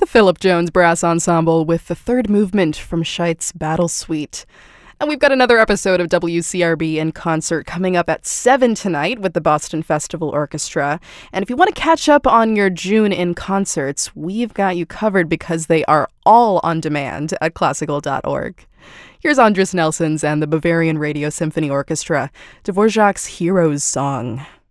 the Philip Jones Brass Ensemble with the third movement from Scheidt's Battle Suite. And we've got another episode of WCRB in concert coming up at 7 tonight with the Boston Festival Orchestra. And if you want to catch up on your June in concerts, we've got you covered because they are all on demand at classical.org. Here's Andris Nelsons and the Bavarian Radio Symphony Orchestra, Dvorak's Hero's Song.